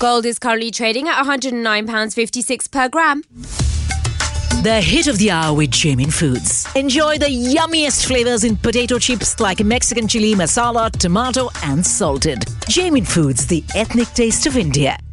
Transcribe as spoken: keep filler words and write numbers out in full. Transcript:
Gold is currently trading at one hundred nine pounds fifty-six per gram. The hit of the hour with Jamin Foods. Enjoy the yummiest flavors in potato chips like Mexican chili, masala, tomato and salted. Jamin Foods, the ethnic taste of India.